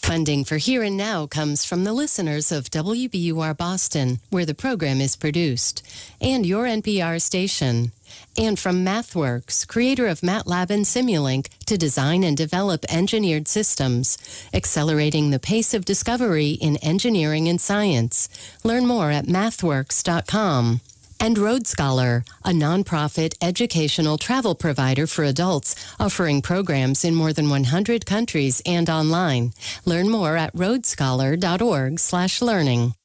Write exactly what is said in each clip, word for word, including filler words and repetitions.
Funding for Here and Now comes from the listeners of W B U R Boston, where the program is produced, and your N P R station. And from MathWorks, creator of MATLAB and Simulink, to design and develop engineered systems, accelerating the pace of discovery in engineering and science. Learn more at mathworks dot com. And Road Scholar, a nonprofit educational travel provider for adults, offering programs in more than one hundred countries and online. Learn more at road scholar dot org slash learning.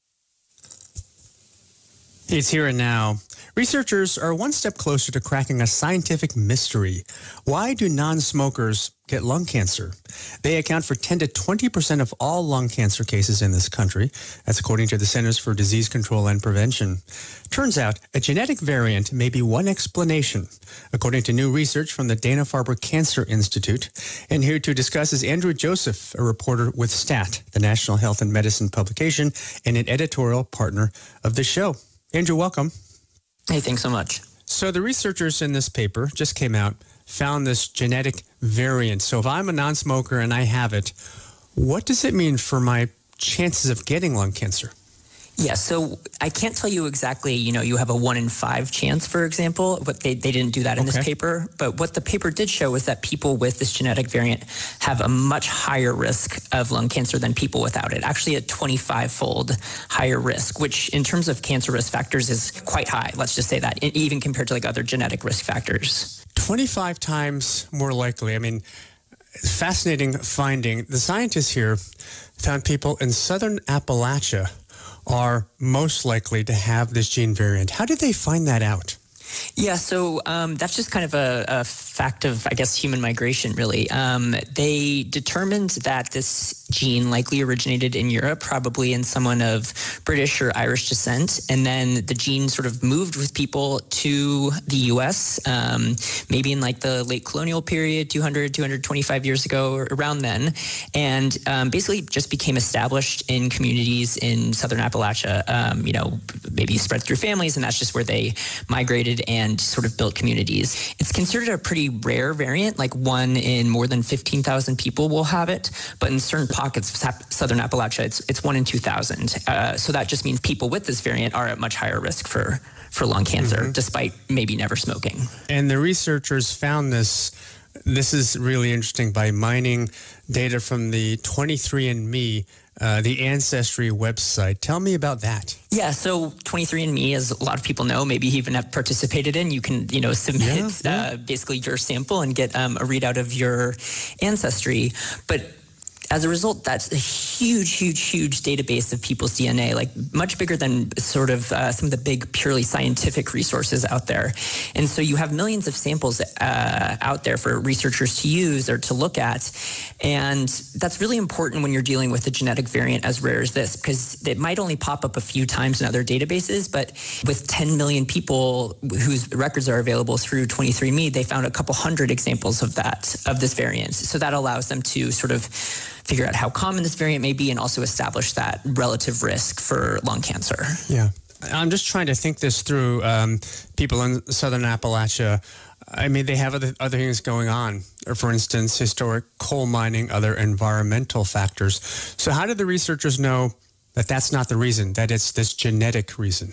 It's Here and Now. Researchers are one step closer to cracking a scientific mystery. Why do non-smokers get lung cancer? They account for ten to twenty percent of all lung cancer cases in this country. That's according to the Centers for Disease Control and Prevention. Turns out a genetic variant may be one explanation, according to new research from the Dana-Farber Cancer Institute. And here to discuss is Andrew Joseph, a reporter with STAT, the National Health and Medicine publication, and an editorial partner of the show. Andrew, welcome. Hey, thanks so much. So the researchers in this paper just came out, found this genetic variant. So if I'm a non-smoker and I have it, what does it mean for my chances of getting lung cancer? Yeah, so I can't tell you exactly, you know, you have a one in five chance, for example, but they, they didn't do that in Okay. this paper. But what the paper did show was that people with this genetic variant have a much higher risk of lung cancer than people without it, actually a twenty-five fold higher risk, which in terms of cancer risk factors is quite high. Let's just say that, even compared to like other genetic risk factors. twenty-five times more likely. I mean, fascinating finding. The scientists here found people in southern Appalachia are most likely to have this gene variant. How did they find that out? Yeah, so um, that's just kind of a, a fact of, I guess, human migration, really. Um, they determined that this gene likely originated in Europe, probably in someone of British or Irish descent, and then the gene sort of moved with people to the U S, um, maybe in like the late colonial period, two hundred, two hundred twenty-five years ago, or around then, and um, basically just became established in communities in southern Appalachia, um, you know, maybe spread through families, and that's just where they migrated and sort of built communities. It's considered a pretty rare variant, like one in more than fifteen thousand people will have it, but in certain pockets of southern Appalachia, it's it's one in two thousand. Uh, so that just means people with this variant are at much higher risk for, for lung cancer, mm-hmm. despite maybe never smoking. And the researchers found this, this is really interesting, by mining data from the twenty-three and me, uh, the Ancestry website. Tell me about that. Yeah, so twenty-three and me, as a lot of people know, maybe even have participated in, you can, you know, submit yeah, yeah. Uh, basically your sample and get um, a readout of your ancestry. But as a result, that's a huge, huge, huge database of people's D N A, like much bigger than sort of uh, some of the big purely scientific resources out there. And so you have millions of samples uh, out there for researchers to use or to look at. And that's really important when you're dealing with a genetic variant as rare as this, because it might only pop up a few times in other databases, but with ten million people whose records are available through twenty-three and me, they found a couple hundred examples of that, of this variant. So that allows them to sort of figure out how common this variant may be and also establish that relative risk for lung cancer. Yeah. I'm just trying to think this through. Um, people in southern Appalachia, I mean, they have other, other things going on. Or for instance, historic coal mining, other environmental factors. So how did the researchers know that that's not the reason, that it's this genetic reason?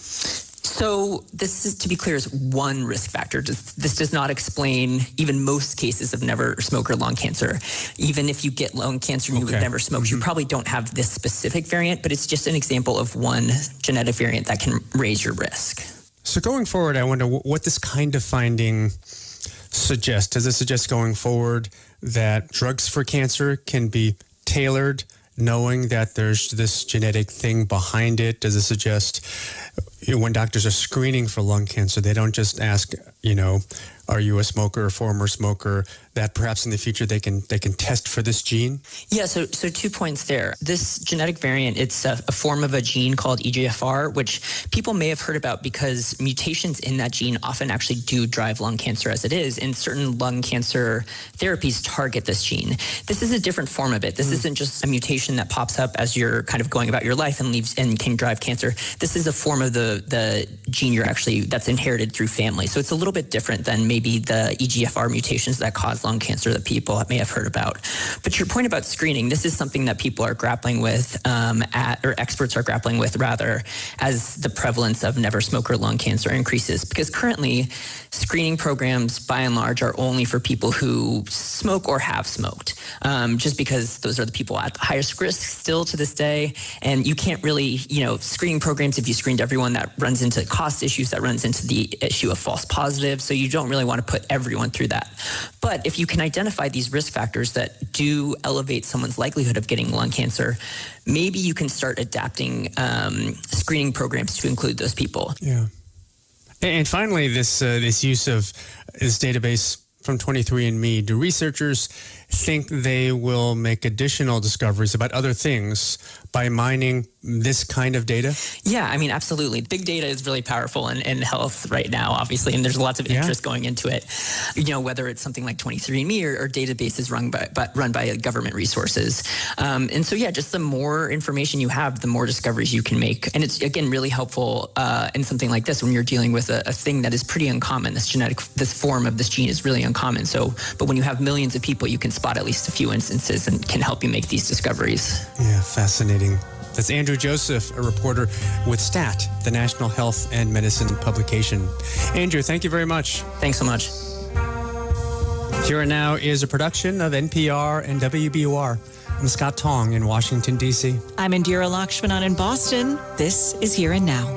So this is, to be clear, is one risk factor. This does not explain even most cases of never smoker lung cancer. Even if you get lung cancer and okay. you've never smoked, mm-hmm. you probably don't have this specific variant, but it's just an example of one genetic variant that can raise your risk. So going forward, I wonder what this kind of finding suggests. Does it suggest going forward that drugs for cancer can be tailored, knowing that there's this genetic thing behind it? Does it suggest, you know, when doctors are screening for lung cancer, they don't just ask, you know, are you a smoker or former smoker, that perhaps in the future they can they can test for this gene? Yeah, so so two points there. This genetic variant, it's a, a form of a gene called E G F R, which people may have heard about because mutations in that gene often actually do drive lung cancer as it is, and certain lung cancer therapies target this gene. This is a different form of it. This mm. isn't just a mutation that pops up as you're kind of going about your life and leaves and can drive cancer. This is a form of the the the gene you're actually that's inherited through family. So it's a little bit different than maybe the E G F R mutations that cause lung cancer that people may have heard about. But your point about screening, this is something that people are grappling with um, at, or experts are grappling with rather, as the prevalence of never smoker lung cancer increases. Because currently, screening programs by and large are only for people who smoke or have smoked, um, just because those are the people at the highest risk still to this day. And you can't really, you know, screening programs, if you screened everyone, that runs into cost issues, that runs into the issue of false positives. So you don't really want to put everyone through that. But if you can identify these risk factors that do elevate someone's likelihood of getting lung cancer, maybe you can start adapting um, screening programs to include those people. Yeah. And finally, this uh, this use of this database from twenty-three and me, do researchers think they will make additional discoveries about other things by mining this kind of data? Yeah, I mean, absolutely. Big data is really powerful in, in health right now, obviously, and there's lots of interest yeah. going into it. You know, whether it's something like twenty-three and me or, or databases run by, by run by government resources. Um, and so, yeah, just the more information you have, the more discoveries you can make. And it's, again, really helpful uh, in something like this when you're dealing with a, a thing that is pretty uncommon. This genetic, this form of this gene is really uncommon. So, but when you have millions of people, you can spot at least a few instances and can help you make these discoveries. Yeah, fascinating. That's Andrew Joseph, a reporter with STAT, the National Health and Medicine publication. Andrew, thank you very much. Thanks so much. Here and Now is a production of N P R and W B U R. I'm Scott Tong in Washington, D C. I'm Indira Lakshmanan in Boston. This is Here and Now.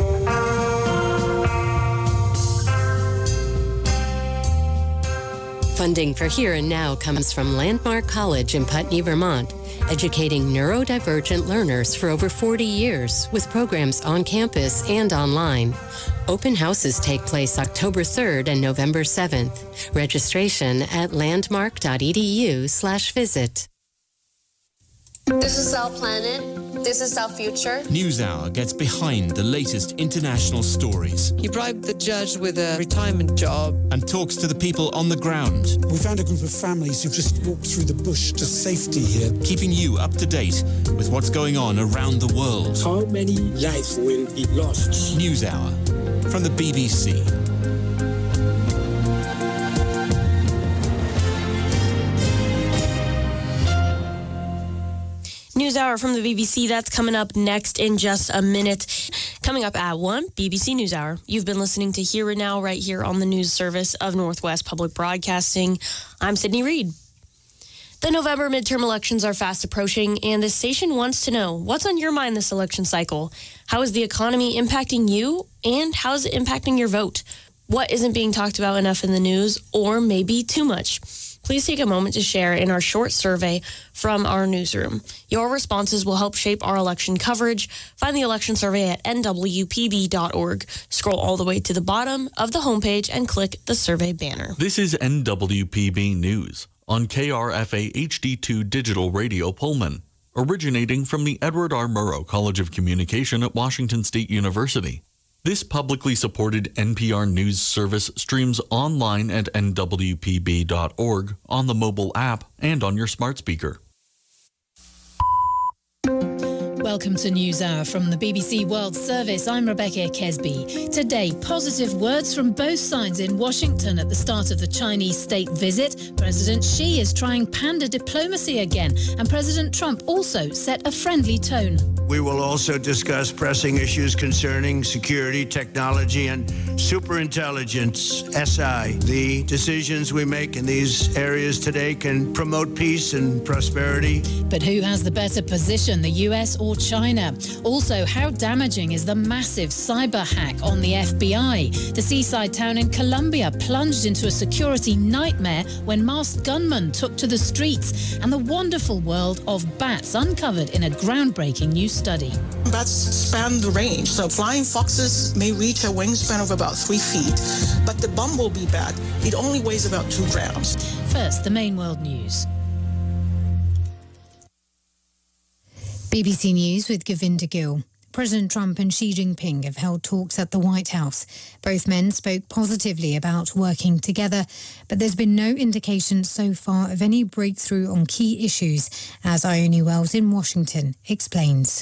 Funding for Here and Now comes from Landmark College in Putney, Vermont, educating neurodivergent learners for over forty years with programs on campus and online. Open houses take place October third and November seventh. Registration at landmark.edu slash visit. This is our planet. This is our future. NewsHour gets behind the latest international stories. He bribed the judge with a retirement job. And talks to the people on the ground. We found a group of families who've just walked through the bush to safety here. Keeping you up to date with what's going on around the world. How many lives will be lost? NewsHour from the B B C. NewsHour from the B B C. That's coming up next in just a minute. Coming up at one, B B C NewsHour. You've been listening to Here and Now right here on the news service of Northwest Public Broadcasting. I'm Sydney Reed. The November midterm elections are fast approaching, and this station wants to know what's on your mind this election cycle. How is the economy impacting you, and how is it impacting your vote? What isn't being talked about enough in the news, or maybe too much? Please take a moment to share in our short survey from our newsroom. Your responses will help shape our election coverage. Find the election survey at N W P B dot org. Scroll all the way to the bottom of the homepage and click the survey banner. This is N W P B News on K R F A H D two Digital Radio Pullman, originating from the Edward R. Murrow College of Communication at Washington State University. This publicly supported N P R News service streams online at N W P B dot org, on the mobile app, and on your smart speaker. Welcome to NewsHour from the B B C World Service. I'm Rebecca Kesby. Today, positive words from both sides in Washington at the start of the Chinese state visit. President Xi is trying panda diplomacy again, and President Trump also set a friendly tone. We will also discuss pressing issues concerning security, technology, and superintelligence, S I. The decisions we make in these areas today can promote peace and prosperity. But who has the better position, the U S or China? Also, how damaging is the massive cyber hack on the F B I? The seaside town in Colombia plunged into a security nightmare when masked gunmen took to the streets, and the wonderful world of bats uncovered in a groundbreaking new study. Bats span the range, so flying foxes may reach a wingspan of about three feet, but the bumblebee bat, it only weighs about two grams. First, the main world news. B B C News with Govinda Gill. President Trump and Xi Jinping have held talks at the White House. Both men spoke positively about working together, but there's been no indication so far of any breakthrough on key issues, as Ione Wells in Washington explains.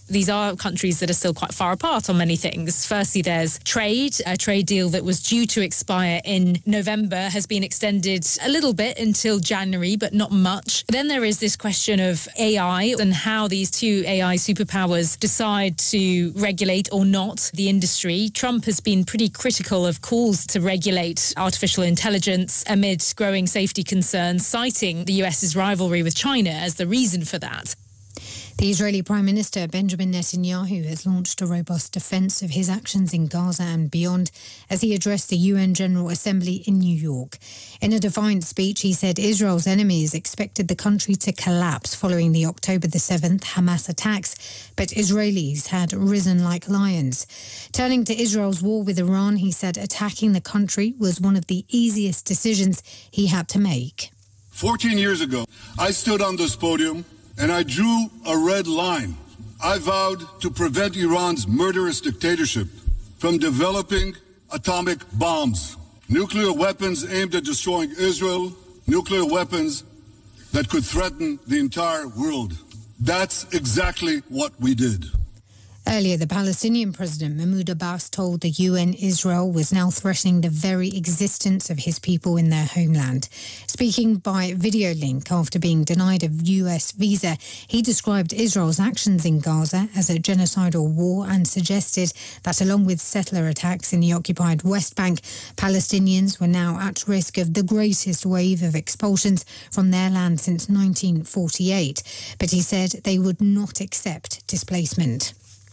these are countries that are still quite far apart on many things. Firstly, there's trade. A trade deal that was due to expire in November has been extended a little bit until January, but not much. Then there is this question of A I and how these two A I superpowers decide to regulate or not the industry. Trump has been pretty critical of calls to regulate artificial intelligence amid growing safety concerns, citing the U S's rivalry with China as the reason for that. The Israeli Prime Minister Benjamin Netanyahu has launched a robust defence of his actions in Gaza and beyond as he addressed the U N General Assembly in New York. In a defiant speech, he said Israel's enemies expected the country to collapse following the October the seventh Hamas attacks, but Israelis had risen like lions. Turning to Israel's war with Iran, he said attacking the country was one of the easiest decisions he had to make. Fourteen years ago, I stood on this podium and I drew a red line. I vowed to prevent Iran's murderous dictatorship from developing atomic bombs, nuclear weapons aimed at destroying Israel, nuclear weapons that could threaten the entire world. That's exactly what we did. Earlier, the Palestinian President Mahmoud Abbas told the U N Israel was now threatening the very existence of his people in their homeland. Speaking by video link after being denied a U S visa, he described Israel's actions in Gaza as a genocidal war and suggested that along with settler attacks in the occupied West Bank, Palestinians were now at risk of the greatest wave of expulsions from their land since nineteen forty-eight. But he said they would not accept displacement.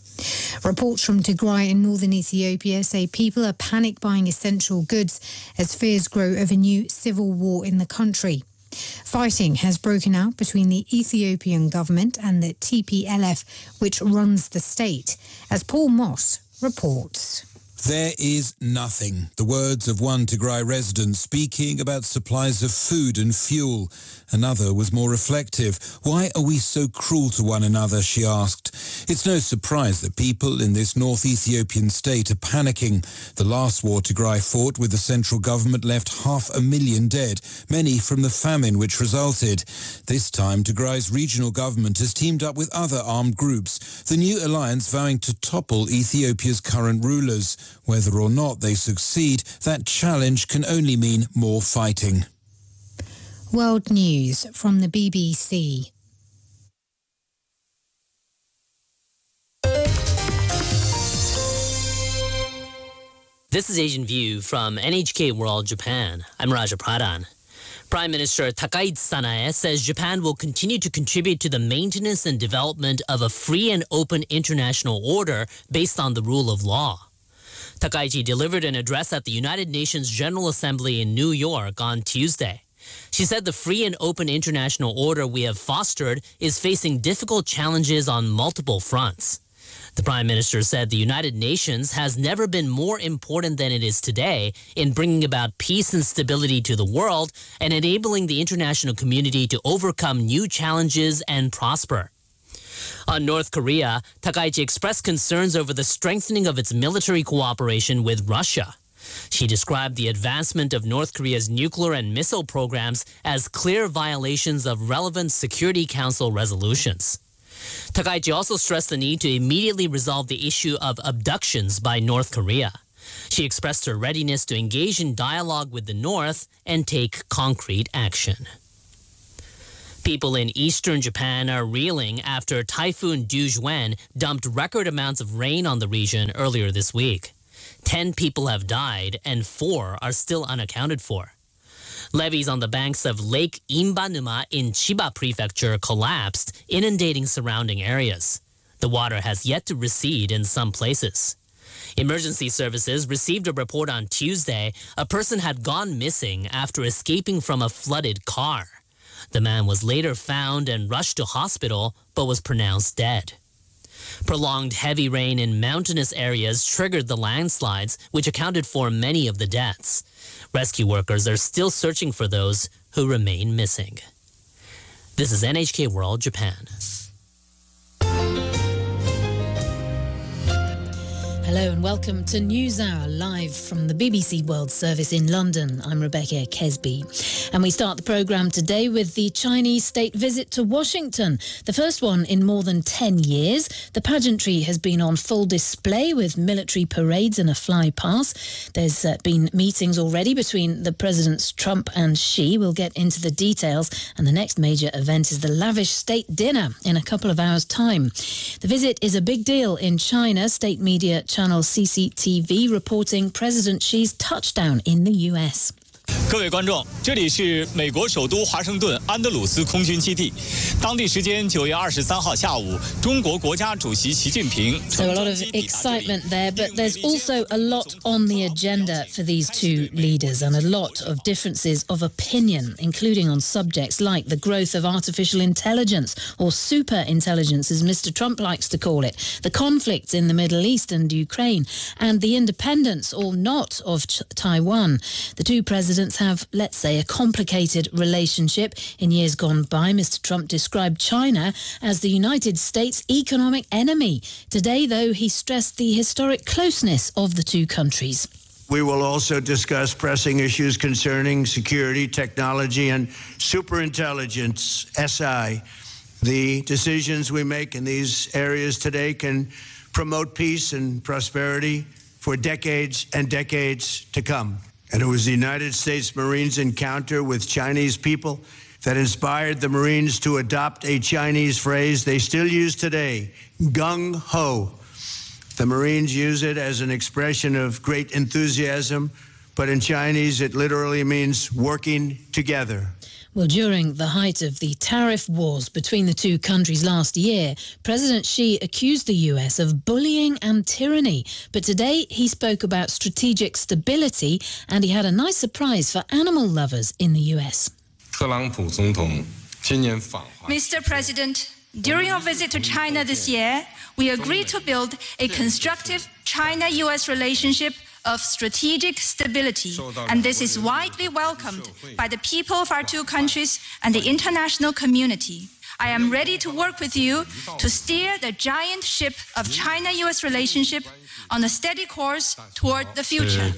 Reports from Tigray in northern Ethiopia say people are panic buying essential goods as fears grow of a new civil war in the country. Fighting has broken out between the Ethiopian government and the T P L F, which runs the state, as Paul Moss reports. There is nothing. The words of one Tigray resident speaking about supplies of food and fuel. Another was more reflective. Why are we so cruel to one another, she asked. It's no surprise that people in this North Ethiopian state are panicking. The last war Tigray fought with the central government left half a million dead, many from the famine which resulted. This time, Tigray's regional government has teamed up with other armed groups, the new alliance vowing to topple Ethiopia's current rulers. Whether or not they succeed, that challenge can only mean more fighting. World News from the B B C. This is Asian View from N H K World Japan. I'm Raja Pradhan. Prime Minister Takaichi Sanae says Japan will continue to contribute to the maintenance and development of a free and open international order based on the rule of law. Takaichi delivered an address at the United Nations General Assembly in New York on Tuesday. She said the free and open international order we have fostered is facing difficult challenges on multiple fronts. The Prime Minister said the United Nations has never been more important than it is today in bringing about peace and stability to the world and enabling the international community to overcome new challenges and prosper. On North Korea, Takaichi expressed concerns over the strengthening of its military cooperation with Russia. She described the advancement of North Korea's nuclear and missile programs as clear violations of relevant Security Council resolutions. Takaichi also stressed the need to immediately resolve the issue of abductions by North Korea. She expressed her readiness to engage in dialogue with the North and take concrete action. People in eastern Japan are reeling after Typhoon Dujuen dumped record amounts of rain on the region earlier this week. Ten people have died and four are still unaccounted for. Levees on the banks of Lake Imbanuma in Chiba Prefecture collapsed, inundating surrounding areas. The water has yet to recede in some places. Emergency services received a report on Tuesday a person had gone missing after escaping from a flooded car. The man was later found and rushed to hospital, but was pronounced dead. Prolonged heavy rain in mountainous areas triggered the landslides, which accounted for many of the deaths. Rescue workers are still searching for those who remain missing. This is N H K World Japan. Hello and welcome to NewsHour, live from the B B C World Service in London. I'm Rebecca Kesby. And we start the programme today with the Chinese state visit to Washington, the first one in more than ten years. The pageantry has been on full display with military parades and a fly-past. There's uh, been meetings already between the presidents Trump and Xi. We'll get into the details. And the next major event is the lavish state dinner in a couple of hours' time. The visit is a big deal in China. State media channel C C T V reporting President Xi's touchdown in the U S. 各位观众，这里是美国首都华盛顿安德鲁斯空军基地。当地时间九月二十三号下午，中国国家主席习近平。 So a lot of excitement there, but there's also a lot on the agenda for these two leaders and a lot of differences of opinion, including on subjects like the growth of artificial intelligence, or super intelligence, as Mister Trump likes to call it, the conflicts in the Middle East and Ukraine, and the independence or not of Ch- Taiwan. The two presidents have, let's say, a complicated relationship. In years gone by, Mister Trump described China as the United States' economic enemy. Today, though, he stressed the historic closeness of the two countries. We will also discuss pressing issues concerning security, technology, and superintelligence, S I. The decisions we make in these areas today can promote peace and prosperity for decades and decades to come. And it was the United States Marines' encounter with Chinese people that inspired the Marines to adopt a Chinese phrase they still use today, gung-ho. The Marines use it as an expression of great enthusiasm, but in Chinese it literally means working together. Well, during the height of the tariff wars between the two countries last year, President Xi accused the U S of bullying and tyranny. But today he spoke about strategic stability, and he had a nice surprise for animal lovers in the U S. Mister President, during our visit to China this year, we agreed to build a constructive China-U S relationship of strategic stability, and this is widely welcomed by the people of our two countries and the international community. I am ready to work with you to steer the giant ship of China-U S relationship on a steady course toward the future.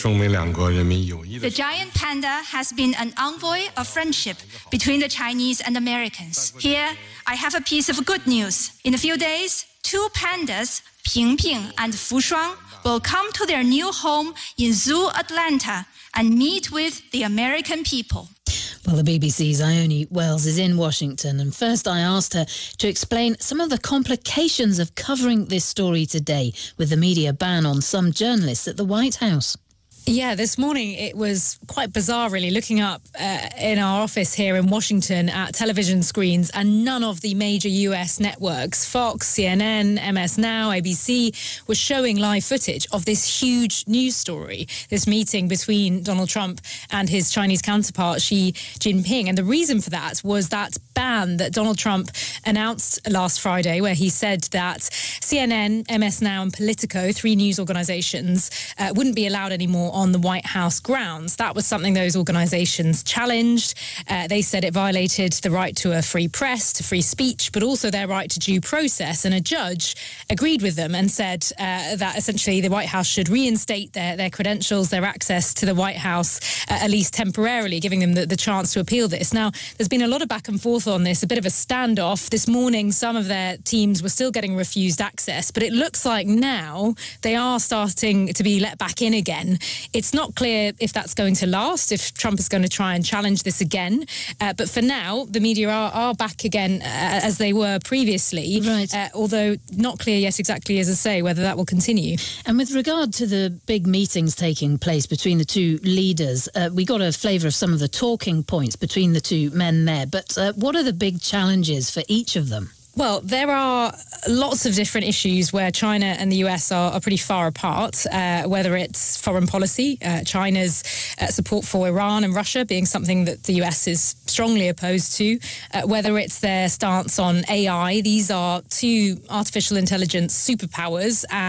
The giant panda has been an envoy of friendship between the Chinese and Americans. Here, I have a piece of good news. In a few days, two pandas, Ping Ping and Fu Shuang, will come to their new home in Zoo Atlanta and meet with the American people. Well, the B B C's Ione Wells is in Washington, and first I asked her to explain some of the complications of covering this story today with the media ban on some journalists at the White House. Yeah, this morning it was quite bizarre, really, looking up uh, in our office here in Washington at television screens, and none of the major U S networks, Fox, C N N, M S Now, A B C, was showing live footage of this huge news story, this meeting between Donald Trump and his Chinese counterpart, Xi Jinping. And the reason for that was that ban that Donald Trump announced last Friday, where he said that C N N, M S Now and Politico, three news organizations, uh, wouldn't be allowed anymore on the White House grounds. That was something those organizations challenged. Uh, they said it violated the right to a free press, to free speech, but also their right to due process. And a judge agreed with them and said uh, that essentially the White House should reinstate their, their credentials, their access to the White House, uh, at least temporarily, giving them the, the chance to appeal this. Now, there's been a lot of back and forth on this, a bit of a standoff. This morning, some of their teams were still getting refused access, but it looks like now they are starting to be let back in again. It's not clear if that's going to last, if Trump is going to try and challenge this again. Uh, but for now, the media are, are back again uh, as they were previously, right. uh, although not clear yet exactly, as I say, whether that will continue. And with regard to the big meetings taking place between the two leaders, uh, we got a flavour of some of the talking points between the two men there. But uh, what are the big challenges for each of them? Well, there are lots of different issues where China and the U S are, are pretty far apart, uh, whether it's foreign policy, uh, China's uh, support for Iran and Russia being something that the U S is strongly opposed to, uh, whether it's their stance on A I. These are two artificial intelligence superpowers, and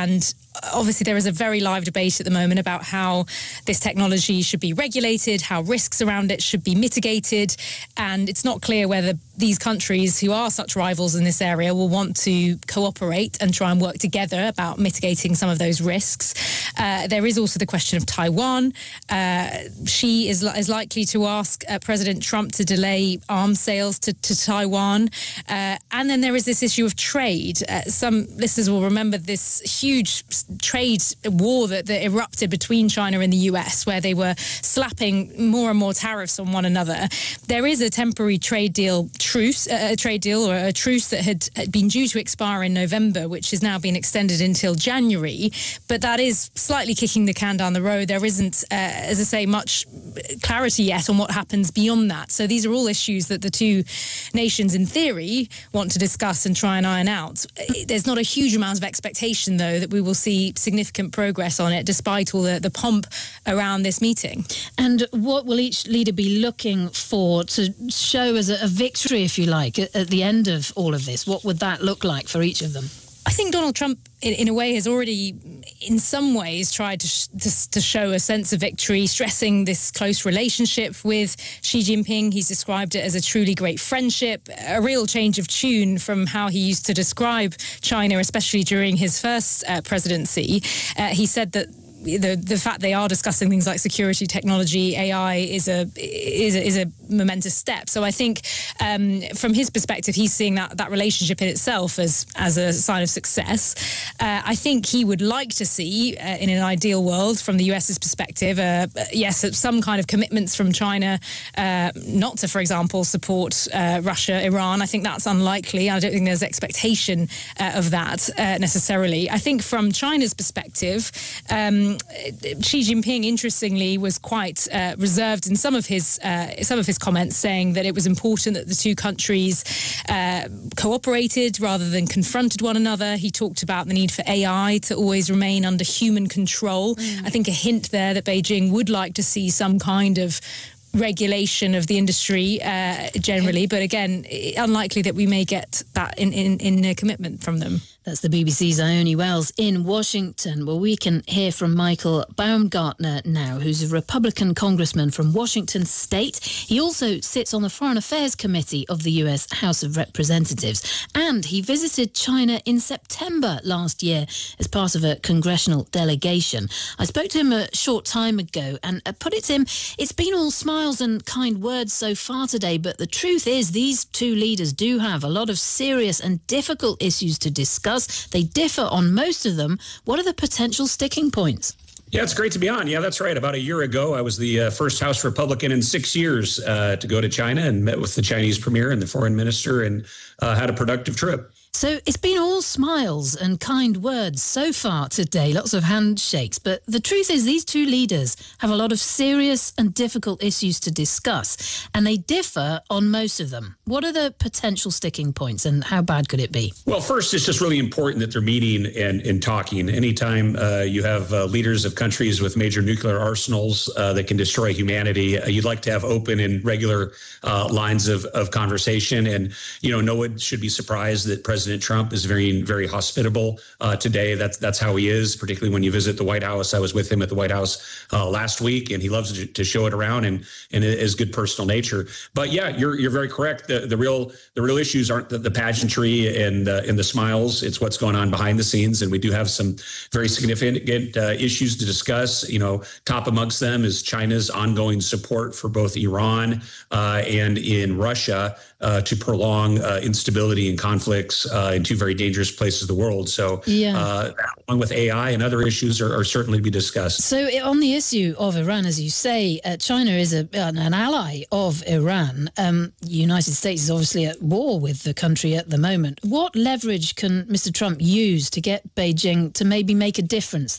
obviously there is a very live debate at the moment about how this technology should be regulated, how risks around it should be mitigated, and it's not clear whether these countries who are such rivals in this area will want to cooperate and try and work together about mitigating some of those risks. Uh, there is also the question of Taiwan. Uh, Xi is, is likely to ask uh, President Trump to delay arms sales to, to Taiwan. Uh, and then there is this issue of trade. Uh, some listeners will remember this huge trade war that, that erupted between China and the U S, where they were slapping more and more tariffs on one another. There is a temporary trade deal truce, uh, a trade deal or a truce that had, had been due to expire in November, which has now been extended until January. But that is slightly kicking the can down the road. There isn't, uh, as I say, much clarity yet on what happens beyond that. So these are all issues that the two nations, in theory, want to discuss and try and iron out. There's not a huge amount of expectation, though, that we will see significant progress on it, despite all the, the pomp around this meeting. And what will each leader be looking for to show as a, a victory, if you like, at, at the end of all of this? What would that look like for each of them? I think Donald Trump, in, in a way, has already, in some ways, tried to, sh to, to show a sense of victory, stressing this close relationship with Xi Jinping. He's described it as a truly great friendship, a real change of tune from how he used to describe China, especially during his first uh, presidency. Uh, he said that The, the fact they are discussing things like security technology, A I, is a is a, is a momentous step. So I think um, from his perspective, he's seeing that, that relationship in itself as, as a sign of success. Uh, I think he would like to see, uh, in an ideal world, from the US's perspective, uh, yes, some kind of commitments from China uh, not to, for example, support uh, Russia, Iran. I think that's unlikely. I don't think there's expectation uh, of that uh, necessarily. I think from China's perspective, um, Xi Jinping, interestingly, was quite uh, reserved in some of his uh, some of his comments, saying that it was important that the two countries uh, cooperated rather than confronted one another. He talked about the need for A I to always remain under human control. Mm. I think a hint there that Beijing would like to see some kind of regulation of the industry uh, generally, but again, unlikely that we may get that in, in, in a commitment from them. That's the B B C's Ione Wells in Washington. Well, we can hear from Michael Baumgartner now, who's a Republican congressman from Washington State. He also sits on the Foreign Affairs Committee of the U S House of Representatives, and he visited China in September last year as part of a congressional delegation. I spoke to him a short time ago and I put it to him, it's been all smiles and kind words so far today, but the truth is these two leaders do have a lot of serious and difficult issues to discuss. They differ on most of them. What are the potential sticking points? Yeah, it's great to be on. Yeah, that's right. About a year ago, I was the uh, first House Republican in six years uh, to go to China and met with the Chinese premier and the foreign minister and uh, had a productive trip. So it's been all smiles and kind words so far today, lots of handshakes. But the truth is these two leaders have a lot of serious and difficult issues to discuss, and they differ on most of them. What are the potential sticking points and how bad could it be? Well, first, it's just really important that they're meeting and, and talking. Anytime uh, you have uh, leaders of countries with major nuclear arsenals uh, that can destroy humanity, uh, you'd like to have open and regular uh, lines of, of conversation. And, you know, no one should be surprised that President President Trump is very, very hospitable uh, today. That's that's how he is, particularly when you visit the White House. I was with him at the White House uh, last week, and he loves to, to show it around and and his good personal nature. But yeah, you're you're very correct. The the real the real issues aren't the, the pageantry and uh, and the smiles. It's what's going on behind the scenes, and we do have some very significant uh, issues to discuss. You know, top amongst them is China's ongoing support for both Iran uh, and in Russia uh, to prolong uh, instability and conflicts Uh, in two very dangerous places of the world. So yeah. uh, along with A I and other issues are, are certainly to be discussed. So on the issue of Iran, as you say, uh, China is a, an ally of Iran. Um, the United States is obviously at war with the country at the moment. What leverage can Mister Trump use to get Beijing to maybe make a difference there?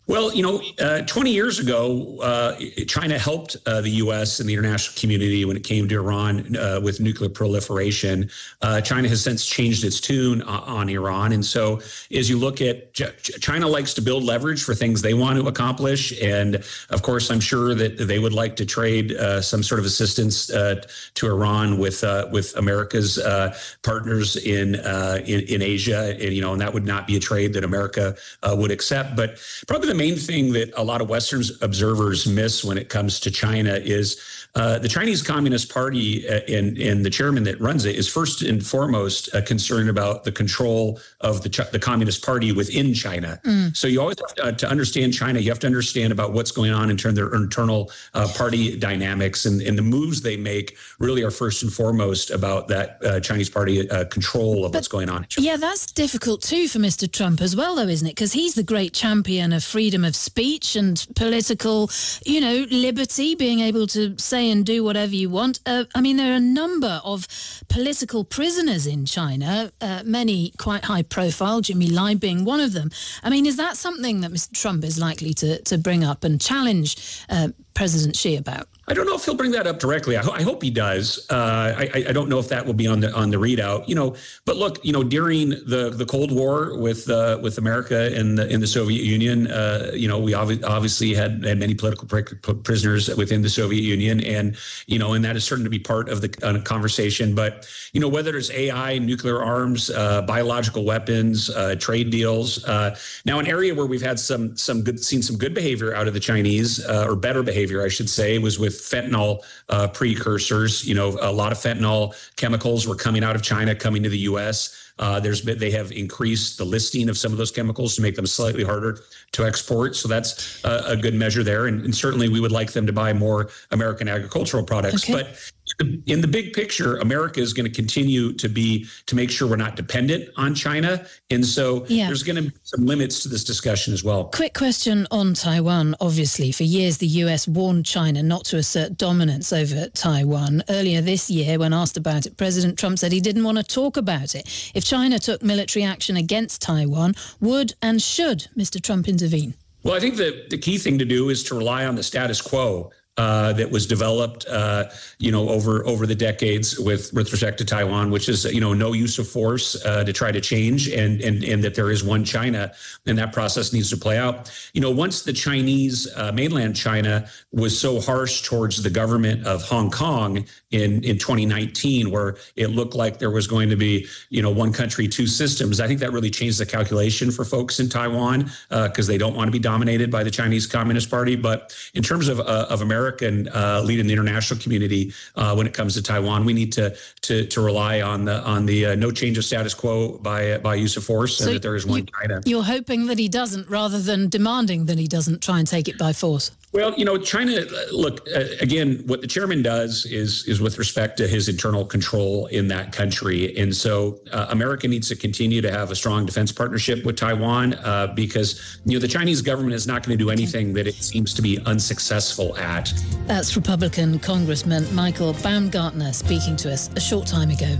Well, you know, uh, twenty years ago, uh, China helped uh, the U S and the international community when it came to Iran uh, with nuclear proliferation. Uh, China has since changed its tune on, on Iran. And so as you look at China likes to build leverage for things they want to accomplish. And of course, I'm sure that they would like to trade uh, some sort of assistance uh, to Iran with uh, with America's uh, partners in, uh, in in Asia. And, you know, and that would not be a trade that America uh, would accept. But probably the main thing that a lot of Western observers miss when it comes to China is uh, the Chinese Communist Party uh, and, and the chairman that runs it is first and foremost uh, concerned about the control of the, the Communist Party within China. Mm. So you always have to, uh, to understand China. You have to understand about what's going on in terms of their internal uh, party dynamics, and, and the moves they make really are first and foremost about that uh, Chinese Party uh, control of but, what's going on in China. Yeah, that's difficult too for Mister Trump as well, though, isn't it? Because he's the great champion of freedom of speech and political, you know, liberty, being able to say and do whatever you want. Uh, I mean, there are a number of political prisoners in China, uh, many quite high profile, Jimmy Lai being one of them. I mean, is that something that Mister Trump is likely to, to bring up and challenge uh, President Xi about? I don't know if he'll bring that up directly. I, ho- I hope he does. Uh, I, I don't know if that will be on the on the readout. You know, but look, you know, during the, the Cold War with uh, with America and the, in the Soviet Union, uh, you know, we ob- obviously had, had many political pr- prisoners within the Soviet Union, and you know, and that is certain to be part of the uh, conversation. But you know, whether it's A I, nuclear arms, uh, biological weapons, uh, trade deals. Uh, now, an area where we've had some some good seen some good behavior out of the Chinese, uh, or better behavior, I should say, was with fentanyl uh, precursors. You know, a lot of fentanyl chemicals were coming out of China, coming to the U S. Uh, there's been, they have increased the listing of some of those chemicals to make them slightly harder to export. So that's a, a good measure there. And, and certainly we would like them to buy more American agricultural products. Okay. But in the big picture, America is going to continue to be to make sure we're not dependent on China. And so yeah. there's going to be some limits to this discussion as well. Quick question on Taiwan. Obviously, for years, the U S warned China not to assert dominance over Taiwan. Earlier this year, when asked about it, President Trump said he didn't want to talk about it. If China took military action against Taiwan, would and should Mister Trump intervene? Well, I think that the key thing to do is to rely on the status quo Uh, that was developed, uh, you know, over over the decades with with respect to Taiwan, which is, you know, no use of force uh, to try to change, and and and that there is one China, and that process needs to play out. You know, once the Chinese uh, mainland China was so harsh towards the government of Hong Kong in in twenty nineteen, where it looked like there was going to be, you know, one country, two systems. I think that really changed the calculation for folks in Taiwan because uh, they don't want to be dominated by the Chinese Communist Party. But in terms of uh, of America. And uh, leading the international community uh, when it comes to Taiwan, we need to to to rely on the on the uh, no change of status quo by uh, by use of force, so and that there is one you, China. You're hoping that he doesn't, rather than demanding that he doesn't try and take it by force. Well, you know, China, look, uh, again, what the chairman does is is with respect to his internal control in that country. And so uh, America needs to continue to have a strong defense partnership with Taiwan uh, because, you know, the Chinese government is not going to do anything that it seems to be unsuccessful at. That's Republican Congressman Michael Baumgartner speaking to us a short time ago.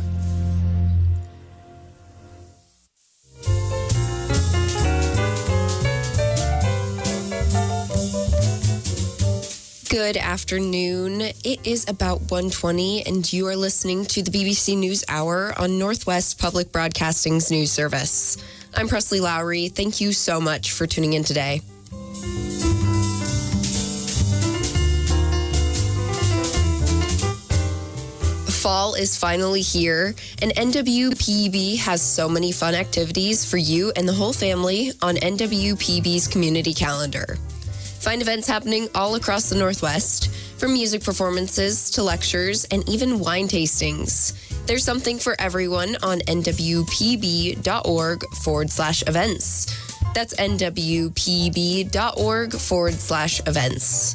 Good afternoon. It is about one twenty, and you are listening to the B B C News Hour on Northwest Public Broadcasting's news service. I'm Presley Lowry. Thank you so much for tuning in today. Fall is finally here, and N W P B has so many fun activities for you and the whole family on N W P B's community calendar. Find events happening all across the Northwest, from music performances to lectures and even wine tastings. There's something for everyone on nwpb.org forward slash events. That's nwpb.org forward slash events.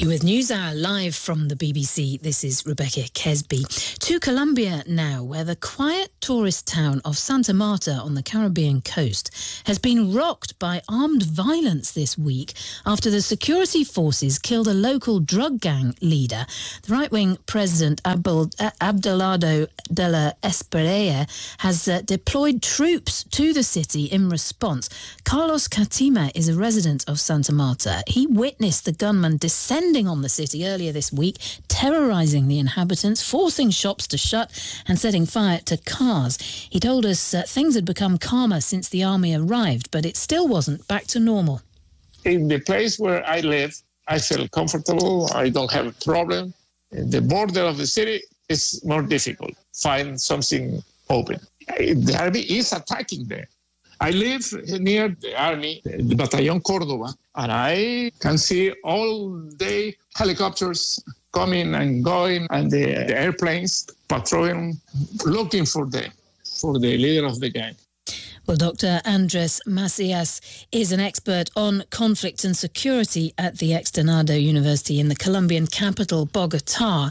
You with NewsHour live from the B B C. This is Rebecca Kesby. To Colombia now, where the quiet tourist town of Santa Marta on the Caribbean coast has been rocked by armed violence this week after the security forces killed a local drug gang leader. The right-wing president Abel, uh, Abelardo de la Espriella has uh, deployed troops to the city in response. Carlos Catima is a resident of Santa Marta. He witnessed the gunman descend on the city earlier this week, terrorising the inhabitants, forcing shops to shut and setting fire to cars. He told us uh, things had become calmer since the army arrived, but it still wasn't back to normal. In the place where I live, I feel comfortable. I don't have a problem. The border of the city is more difficult. Find something open. The army is attacking there. I live near the army, the Battalion Córdoba, and I can see all day helicopters coming and going and the, the airplanes patrolling, looking for them, for the leader of the gang. Well, Doctor Andres Macias is an expert on conflict and security at the Externado University in the Colombian capital, Bogotá. Uh,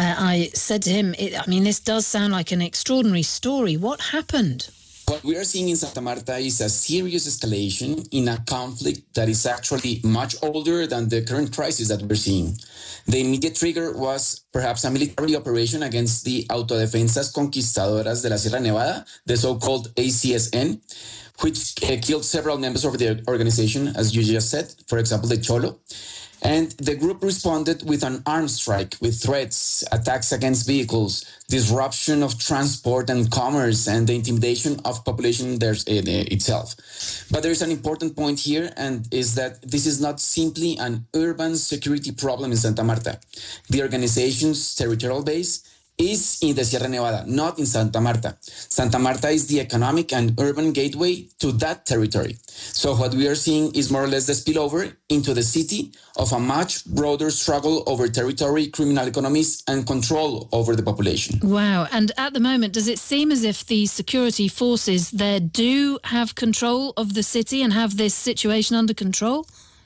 I said to him, it, I mean, this does sound like an extraordinary story. What happened? What we are seeing in Santa Marta is a serious escalation in a conflict that is actually much older than the current crisis that we're seeing. The immediate trigger was perhaps a military operation against the Autodefensas Conquistadoras de la Sierra Nevada, the so-called A C S N, which uh, killed several members of the organization, as you just said, for example, the Cholo. And the group responded with an armed strike, with threats, attacks against vehicles, disruption of transport and commerce, and the intimidation of population there, uh, itself. But there is an important point here, and is that this is not simply an urban security problem in Santa Marta. The organization's territorial base is in the Sierra Nevada, not in Santa Marta. Santa Marta is the economic and urban gateway to that territory. So what we are seeing is more or less the spillover into the city of a much broader struggle over territory, criminal economies, and control over the population. Wow. And at the moment, does it seem as if the security forces there do have control of the city and have this situation under control?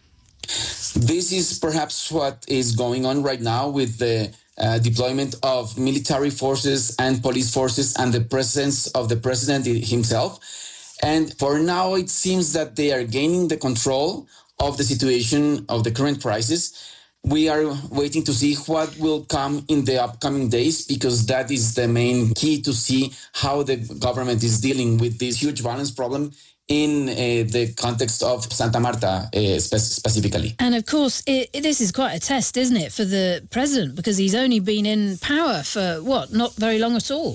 This is perhaps what is going on right now with the Uh, deployment of military forces and police forces and the presence of the president himself. And for now, it seems that they are gaining the control of the situation of the current crisis. We are waiting to see what will come in the upcoming days, because that is the main key to see how the government is dealing with this huge violence problem in uh, the context of Santa Marta uh, spe- specifically. And of course, it, it, this is quite a test, isn't it, for the president, because he's only been in power for, what, not very long at all?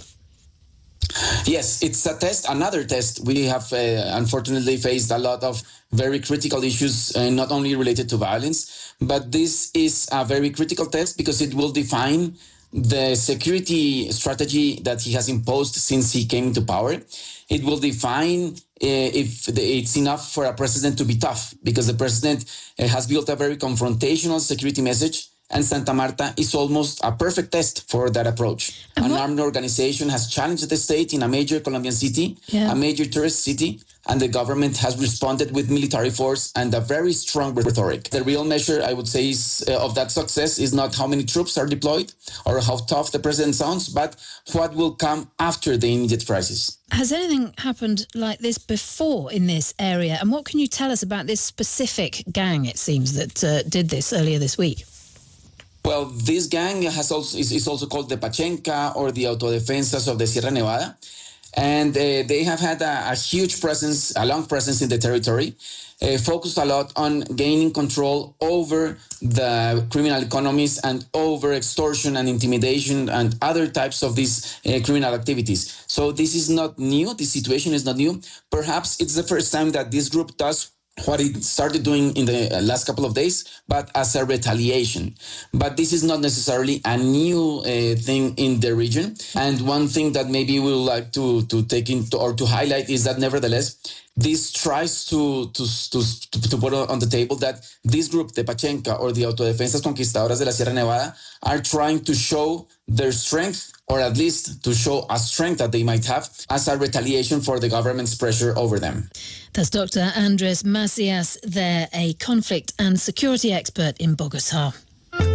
Yes, it's a test, another test. We have uh, unfortunately faced a lot of very critical issues, uh, not only related to violence, but this is a very critical test because it will define the security strategy that he has imposed since he came to power. It will define uh, if the, it's enough for a president to be tough, because the president uh, has built a very confrontational security message, and Santa Marta is almost a perfect test for that approach. And An what? armed organization has challenged the state in a major Colombian city, yeah. a major tourist city, and the government has responded with military force and a very strong rhetoric. The real measure, I would say, is, uh, of that success is not how many troops are deployed or how tough the president sounds, but what will come after the immediate crisis. Has anything happened like this before in this area? And what can you tell us about this specific gang, it seems, that uh, did this earlier this week? Well, this gang has also is, is also called the Pachenca, or the Autodefensas of the Sierra Nevada. And uh, they have had a, a huge presence, a long presence in the territory, uh, focused a lot on gaining control over the criminal economies and over extortion and intimidation and other types of these uh, criminal activities. So this is not new. This situation is not new. Perhaps it's the first time that this group does what it started doing in the last couple of days, but as a retaliation. But this is not necessarily a new uh, thing in the region. And one thing that maybe we would like to, to take into or to highlight is that nevertheless, this tries to, to, to, to put on the table that this group, the Pachenca or the Autodefensas Conquistadoras de la Sierra Nevada, are trying to show their strength, or at least to show a strength that they might have as a retaliation for the government's pressure over them. That's Doctor Andres Macias there, a conflict and security expert in Bogotá.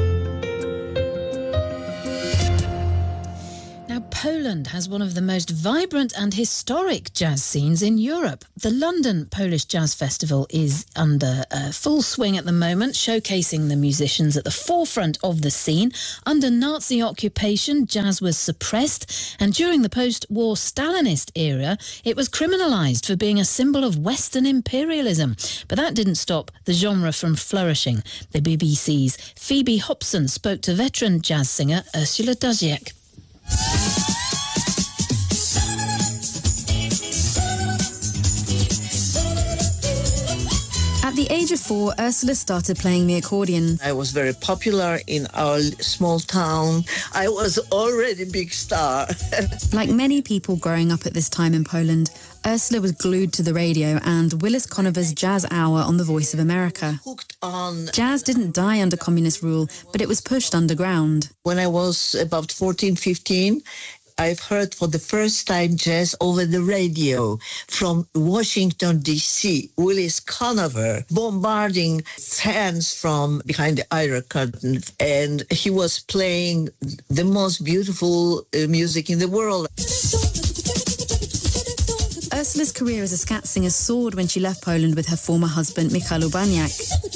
Poland has one of the most vibrant and historic jazz scenes in Europe. The London Polish Jazz Festival is under uh, full swing at the moment, showcasing the musicians at the forefront of the scene. Under Nazi occupation, jazz was suppressed, and during the post-war Stalinist era, it was criminalised for being a symbol of Western imperialism. But that didn't stop the genre from flourishing. The B B C's Phoebe Hobson spoke to veteran jazz singer Ursula Dusziak. At the age of four, Ursula started playing the accordion. I was very popular in our small town. I was already a big star. Like many people growing up at this time in Poland, Ursula was glued to the radio and Willis Conover's Jazz Hour on the Voice of America. On Jazz didn't die under communist rule, but it was pushed underground. When I was about fourteen, fifteen, I've heard for the first time jazz over the radio from Washington, D C Willis Conover bombarding fans from behind the Iron Curtain, and he was playing the most beautiful uh, music in the world. Ursula's career as a scat singer soared when she left Poland with her former husband, Michał Urbaniak.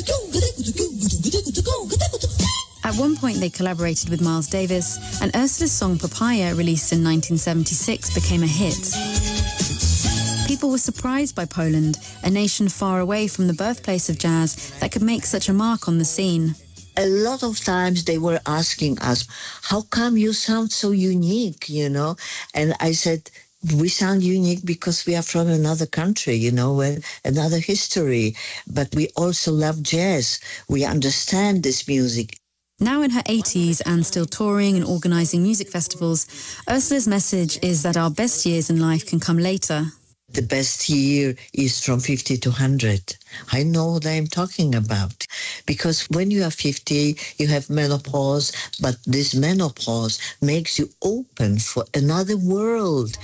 At one point, they collaborated with Miles Davis, and Ursula's song Papaya, released in nineteen seventy-six, became a hit. People were surprised by Poland, a nation far away from the birthplace of jazz, that could make such a mark on the scene. A lot of times they were asking us, how come you sound so unique, you know? And I said, we sound unique because we are from another country, you know, another history. But we also love jazz. We understand this music. Now in her eighties and still touring and organising music festivals, Ursula's message is that our best years in life can come later. The best year is from fifty to one hundred. I know what I'm talking about. Because when you are fifty, you have menopause, but this menopause makes you open for another world.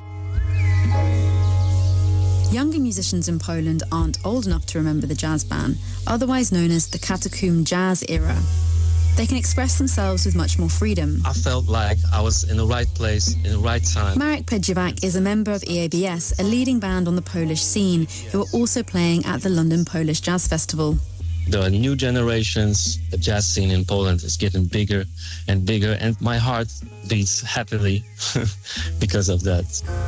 Younger musicians in Poland aren't old enough to remember the jazz ban, otherwise known as the Catacomb Jazz era. They can express themselves with much more freedom. I felt like I was in the right place, in the right time. Marek Pedziewak is a member of E A B S, a leading band on the Polish scene, who are also playing at the London Polish Jazz Festival. The new generations, the jazz scene in Poland is getting bigger and bigger, and my heart beats happily because of that.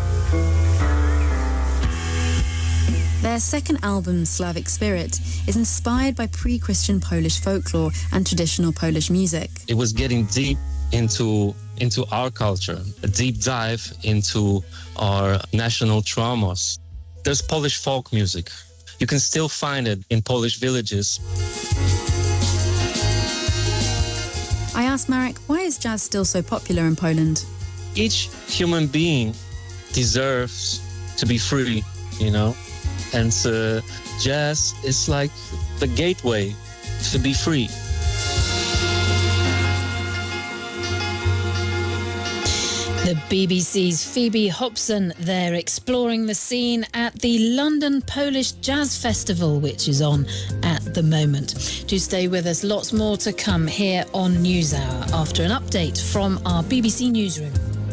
Their second album, Slavic Spirit, is inspired by pre-Christian Polish folklore and traditional Polish music. It was getting deep into into our culture, a deep dive into our national traumas. There's Polish folk music. You can still find it in Polish villages. I asked Marek, why is jazz still so popular in Poland? Each human being deserves to be free, you know? And uh, jazz is like the gateway to be free. The B B C's Phoebe Hobson there, exploring the scene at the London Polish Jazz Festival, which is on at the moment. Do stay with us, lots more to come here on NewsHour after an update from our B B C Newsroom.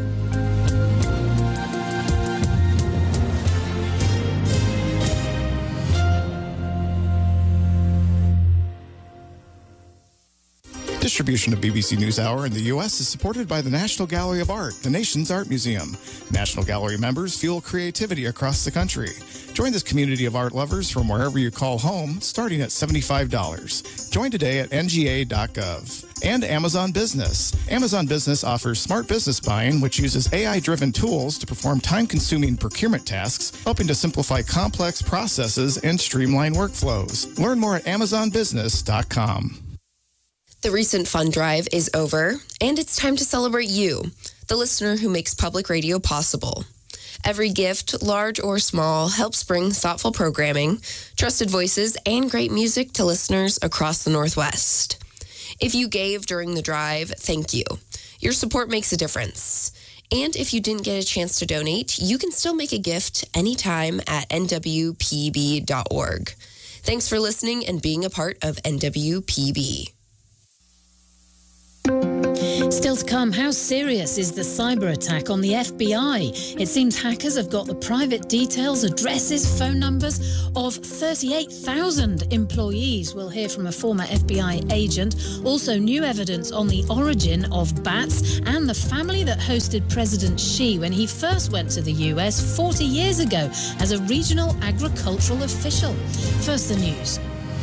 Distribution of B B C NewsHour in the U S is supported by the National Gallery of Art, the nation's art museum. National Gallery members fuel creativity across the country. Join this community of art lovers from wherever you call home, starting at seventy-five dollars. Join today at N G A dot gov. And Amazon Business. Amazon Business offers smart business buying, which uses A I-driven tools to perform time-consuming procurement tasks, helping to simplify complex processes and streamline workflows. Learn more at Amazon Business dot com. The recent fund drive is over, and it's time to celebrate you, the listener who makes public radio possible. Every gift, large or small, helps bring thoughtful programming, trusted voices, and great music to listeners across the Northwest. If you gave during the drive, thank you. Your support makes a difference. And if you didn't get a chance to donate, you can still make a gift anytime at N W P B dot org. Thanks for listening and being a part of N W P B. Still to come, how serious is the cyber attack on the F B I? It seems hackers have got the private details, addresses, phone numbers of thirty-eight thousand employees. We'll hear from a former F B I agent. Also, new evidence on the origin of bats and the family that hosted President Xi when he first went to the U S forty years ago as a regional agricultural official. First, the news.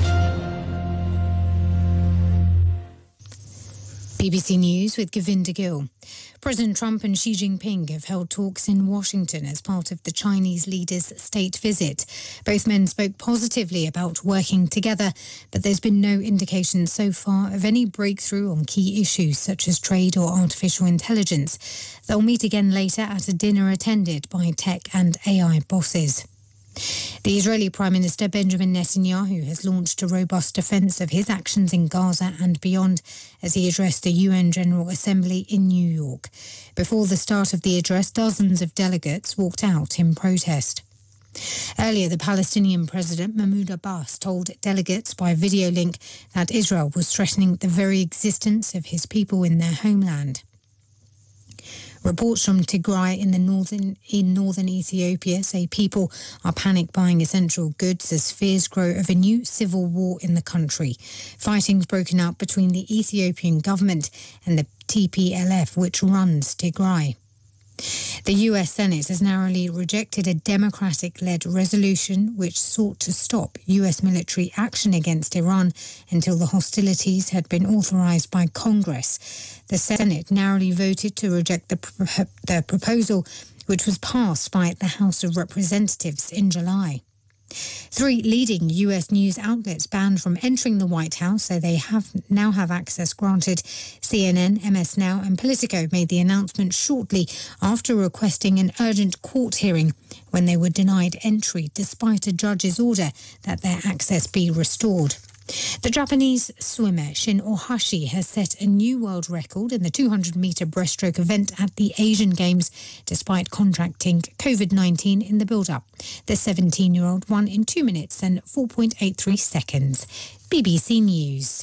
B B C News with Govinda Gill. President Trump and Xi Jinping have held talks in Washington as part of the Chinese leader's state visit. Both men spoke positively about working together, but there's been no indication so far of any breakthrough on key issues such as trade or artificial intelligence. They'll meet again later at a dinner attended by tech and A I bosses. The Israeli Prime Minister Benjamin Netanyahu has launched a robust defence of his actions in Gaza and beyond as he addressed the U N General Assembly in New York. Before the start of the address, dozens of delegates walked out in protest. Earlier, the Palestinian President Mahmoud Abbas told delegates by video link that Israel was threatening the very existence of his people in their homeland. Reports from Tigray in the northern in northern Ethiopia say people are panic buying essential goods as fears grow of a new civil war in the country. Fighting's broken out between the Ethiopian government and the T P L F, which runs Tigray. The U S Senate has narrowly rejected a Democratic-led resolution which sought to stop U S military action against Iran until the hostilities had been authorized by Congress. The Senate narrowly voted to reject the, pro- the proposal, which was passed by the House of Representatives in July. Three leading U S news outlets banned from entering the White House, so they have now have access granted. C N N, M S Now and Politico made the announcement shortly after requesting an urgent court hearing when they were denied entry despite a judge's order that their access be restored. The Japanese swimmer Shin Ohashi has set a new world record in the two hundred metre breaststroke event at the Asian Games, despite contracting COVID nineteen in the build-up. The seventeen-year-old won in two minutes and four point eight three seconds. B B C News.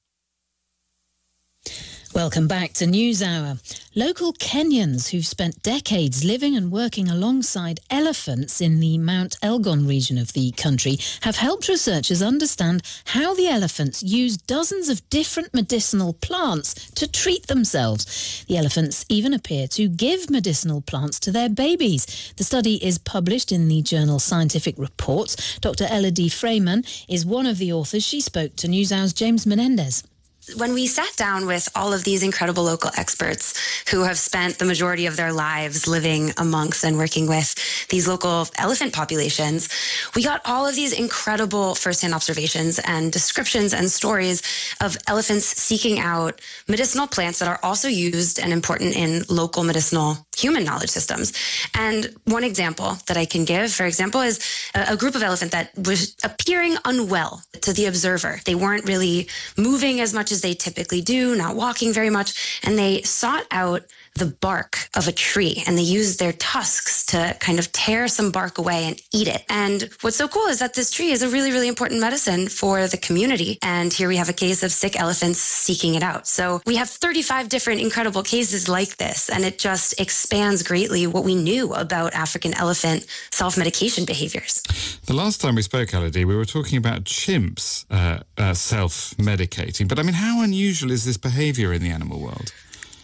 Welcome back to NewsHour. Local Kenyans who've spent decades living and working alongside elephants in the Mount Elgon region of the country have helped researchers understand how the elephants use dozens of different medicinal plants to treat themselves. The elephants even appear to give medicinal plants to their babies. The study is published in the journal Scientific Reports. Doctor Elodie Freeman is one of the authors. She spoke to NewsHour's James Menendez. When we sat down with all of these incredible local experts who have spent the majority of their lives living amongst and working with these local elephant populations, we got all of these incredible firsthand observations and descriptions and stories of elephants seeking out medicinal plants that are also used and important in local medicinal human knowledge systems. And one example that I can give, for example, is a, a group of elephant that was appearing unwell to the observer. They weren't really moving as much as they typically do, not walking very much, and they sought out the bark of a tree and they used their tusks to kind of tear some bark away and eat it. And what's so cool is that this tree is a really, really important medicine for the community. And here we have a case of sick elephants seeking it out. So we have thirty-five different incredible cases like this, and it just expands greatly what we knew about African elephant self-medication behaviors. The last time we spoke, Elodie, we were talking about chimps uh, uh, self-medicating. But I mean, how unusual is this behavior in the animal world?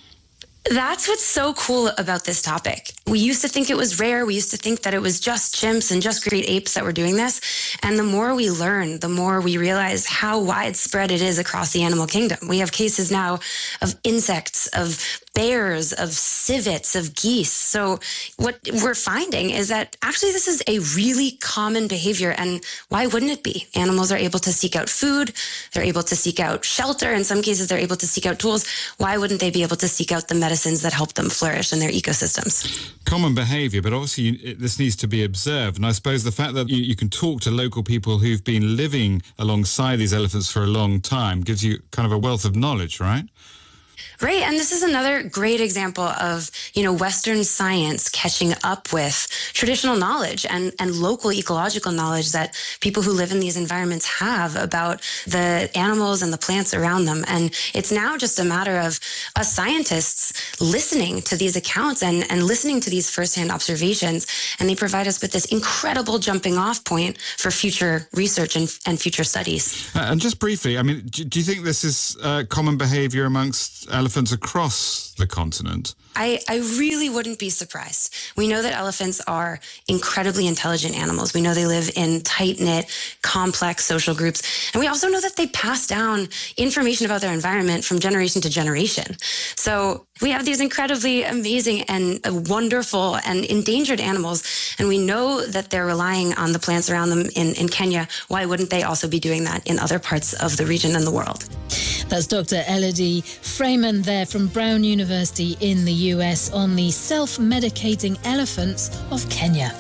That's what's so cool about this topic. We used to think it was rare. We used to think that it was just chimps and just great apes that were doing this. And the more we learn, the more we realize how widespread it is across the animal kingdom. We have cases now of insects, of bears, of civets, of geese. So what we're finding is that actually this is a really common behavior. And why wouldn't it be? Animals are able to seek out food. They're able to seek out shelter. In some cases, they're able to seek out tools. Why wouldn't they be able to seek out the medicines that help them flourish in their ecosystems? Common behavior, but obviously you, this needs to be observed. And I suppose the fact that you, you can talk to local people who've been living alongside these elephants for a long time gives you kind of a wealth of knowledge, right? Right. And this is another great example of, you know, Western science catching up with traditional knowledge and, and local ecological knowledge that people who live in these environments have about the animals and the plants around them. And it's now just a matter of us scientists listening to these accounts and, and listening to these firsthand observations. And they provide us with this incredible jumping off point for future research and, and future studies. Uh, and just briefly, I mean, do, do you think this is uh, common behavior amongst elephants across the continent? I, I really wouldn't be surprised. We know that elephants are incredibly intelligent animals. We know they live in tight-knit, complex social groups. And we also know that they pass down information about their environment from generation to generation. So we have these incredibly amazing and wonderful and endangered animals, and we know that they're relying on the plants around them in, in Kenya. Why wouldn't they also be doing that in other parts of the region and the world? That's Doctor Elodie Freeman there from Brown University in the U S on the self-medicating elephants of Kenya.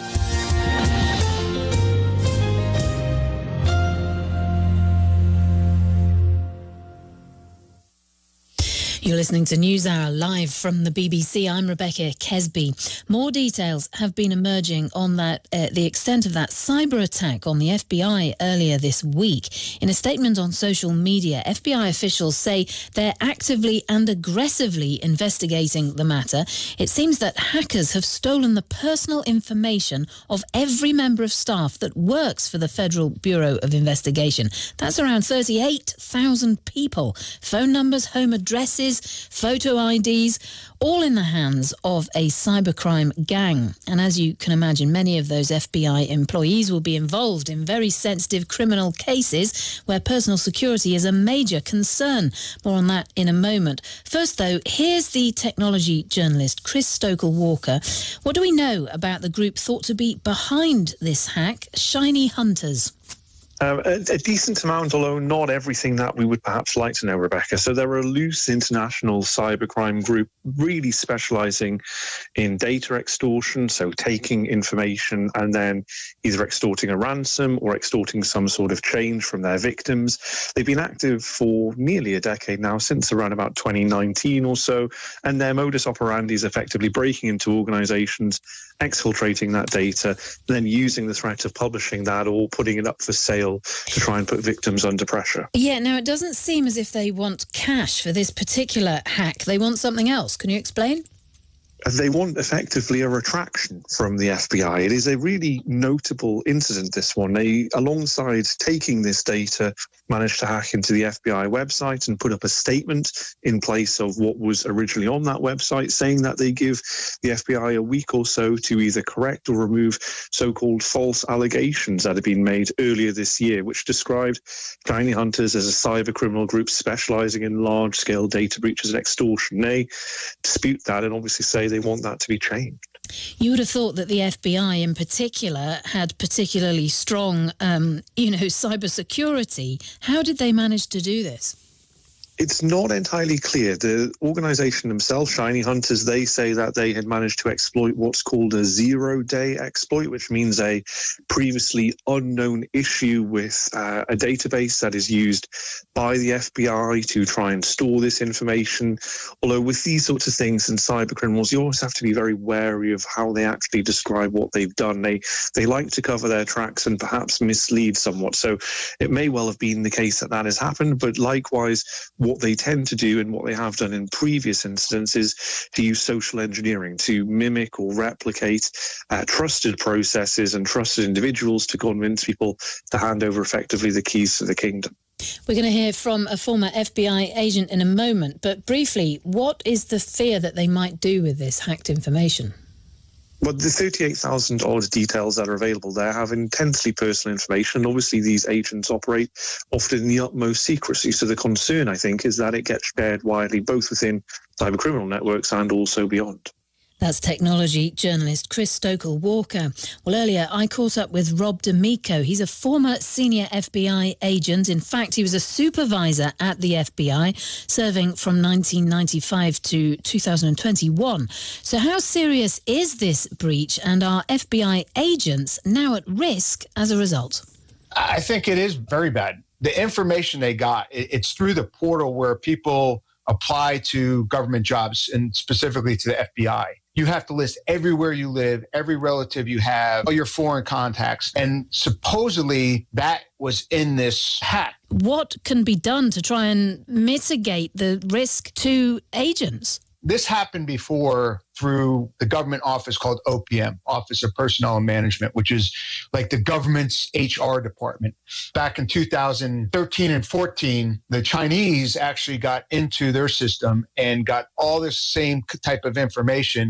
You're listening to NewsHour live from the B B C. I'm Rebecca Kesby. More details have been emerging on that, uh, the extent of that cyber attack on the F B I earlier this week. In a statement on social media, F B I officials say they're actively and aggressively investigating the matter. It seems that hackers have stolen the personal information of every member of staff that works for the Federal Bureau of Investigation. That's around thirty-eight thousand people. Phone numbers, home addresses, photo I Ds, all in the hands of a cybercrime gang. And as you can imagine, many of those F B I employees will be involved in very sensitive criminal cases where personal security is a major concern. More on that in a moment. First, though, here's the technology journalist Chris Stokel-Walker. What do we know about the group thought to be behind this hack, Shiny Hunters? Uh, a, a decent amount, although not everything that we would perhaps like to know, Rebecca. So they're a loose international cybercrime group really specializing in data extortion, so taking information and then either extorting a ransom or extorting some sort of change from their victims. They've been active for nearly a decade now, since around about twenty nineteen or so, and their modus operandi is effectively breaking into organizations, exfiltrating that data, then using the threat of publishing that or putting it up for sale to try and put victims under pressure. Yeah, now it doesn't seem as if they want cash for this particular hack. They want something else. Can you explain? They want effectively a retraction from the F B I. It is a really notable incident, this one. They, alongside taking this data, managed to hack into the F B I website and put up a statement in place of what was originally on that website, saying that they give the F B I a week or so to either correct or remove so-called false allegations that had been made earlier this year, which described Shiny Hunters as a cyber criminal group specializing in large-scale data breaches and extortion. They dispute that and obviously say they want that to be changed. You would have thought that the F B I in particular had particularly strong, um, you know, cybersecurity. How did they manage to do this? It's not entirely clear. The organization themselves, Shiny Hunters, they say that they had managed to exploit what's called a zero-day exploit, which means a previously unknown issue with uh, a database that is used by the F B I to try and store this information. Although with these sorts of things and cyber criminals, you always have to be very wary of how they actually describe what they've done. They, they like to cover their tracks and perhaps mislead somewhat. So it may well have been the case that that has happened, but likewise, what they tend to do and what they have done in previous incidents is to use social engineering to mimic or replicate uh, trusted processes and trusted individuals to convince people to hand over effectively the keys to the kingdom. We're going to hear from a former F B I agent in a moment, but briefly, what is the fear that they might do with this hacked information? Well, the thirty-eight thousand odd details that are available there have intensely personal information. Obviously, these agents operate often in the utmost secrecy. So the concern, I think, is that it gets shared widely, both within cybercriminal networks and also beyond. That's technology journalist Chris Stokel-Walker. Well, earlier I caught up with Rob D'Amico. He's a former senior F B I agent. In fact, he was a supervisor at the F B I, serving from nineteen ninety-five to two thousand twenty-one. So how serious is this breach, and are F B I agents now at risk as a result? I think it is very bad. The information they got, it's through the portal where people apply to government jobs and specifically to the F B I. You have to list everywhere you live, every relative you have, all your foreign contacts. And supposedly that was in this hack. What can be done to try and mitigate the risk to agents? This happened before through the government office called O P M, Office of Personnel and Management, which is like the government's H R department. Back in two thousand thirteen and fourteen, the Chinese actually got into their system and got all this same type of information.